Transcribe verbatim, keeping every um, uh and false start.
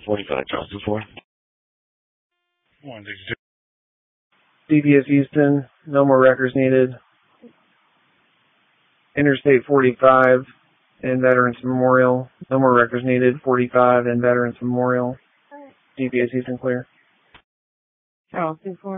forty-five, Johnson four. one sixty-two. D B S Houston, no more records needed. Interstate forty-five and Veterans Memorial, no more records needed. forty-five and Veterans Memorial. D B S Houston clear. Charles two four.